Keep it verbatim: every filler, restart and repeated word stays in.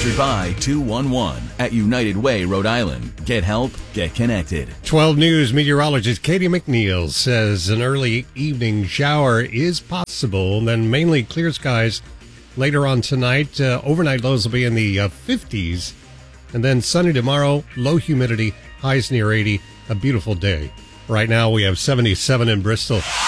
Sponsored by two one one at United Way, Rhode Island. Get help, get connected. twelve News meteorologist Katie McNeil says an early evening shower is possible, then mainly clear skies later on tonight. Uh, overnight lows will be in the uh, fifties, and then sunny tomorrow, low humidity, highs near eighty. A beautiful day. Right now we have seventy-seven in Bristol.